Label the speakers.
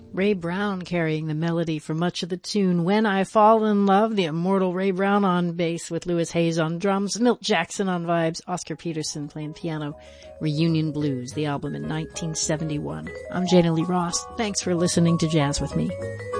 Speaker 1: Ray Brown carrying the melody for much of the tune. When I Fall in Love, the immortal Ray Brown on bass with Louis Hayes on drums, Milt Jackson on vibes, Oscar Peterson playing piano. Reunion Blues, the album in 1971. I'm Jana Lee Ross. Thanks for listening to Jazz with Me.